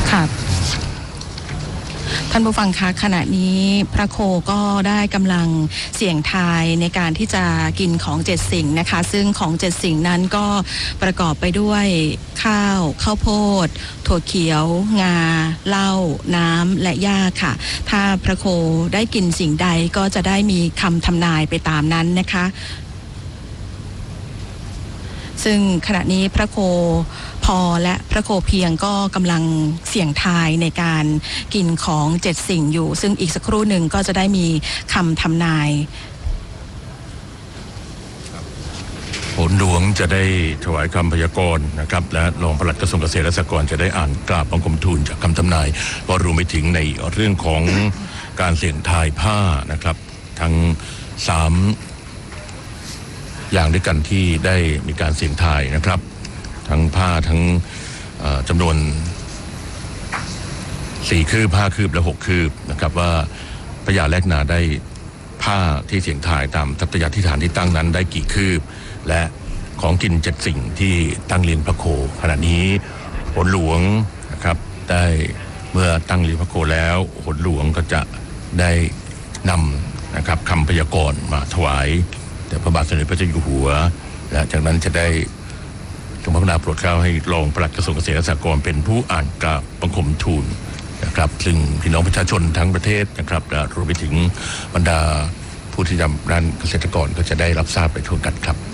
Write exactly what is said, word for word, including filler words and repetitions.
ค่ะท่านผู้ฟังคะขณะนี้พระโคก็ได้กำลังเสี่ยงทายในการที่จะกินของเจ็ดสิ่งนะคะซึ่งของเจ็ดสิ่งนั้นก็ประกอบไปด้วยข้าวข้าวโพดถั่วเขียวงาเหล้าน้ำและหญ้าค่ะถ้าพระโคได้กินสิ่งใดก็จะได้มีคำทำนายไปตามนั้นนะคะซึ่งขณะนี้พระโคพอและพระโคเพียงก็กำลังเสี่ยงทายในการกินของเจ็ดสิ่งอยู่ซึ่งอีกสักครู่หนึ่งก็จะได้มีคำทำนายผลหลวงจะได้ถวายคำพยากรณ์นะครับและรองปลัดกระทรวงเกษตรและสหกรณ์จะได้อ่านกราบบังคมทูลจากคำทำนายก็รวมไปถึงในเรื่องของการเสี่ยงทายผ้านะครับทั้งสามอย่างด้วยกันที่ได้มีการเสี่ยงทายนะครับทั้งผ้าทั้งจำนวนสี่คืบห้าคืบและหกคืบนะครับว่าพญาแลกนาได้ผ้าที่เสี่ยงทายตามทัพยาธิฐานที่ตั้งนั้นได้กี่คืบและของกินเจ็ดสิ่งที่ตั้งเลี้ยงพระโคขณะนี้ผลหลวงนะครับได้เมื่อตั้งเลี้ยงพระโคแล้วผลหลวงก็จะได้นำนะครับคำพยากรณ์มาถวายแต่พระบาทสมเด็จพระเจ้าอยู่หัวและจากนั้นจะได้ทรงพระกรุณาโปรดเกล้าให้รองปลัดกระทรวงเกษตรและสหกรณ์เป็นผู้อ่านกราบบังคมทูลนะครับซึ่งพี่น้องประชาชนทั้งประเทศนะครับรวมไปถึงบรรดาผู้ที่ทำด้านเกษตรกรก็จะได้รับทราบไปทั่วกันครับ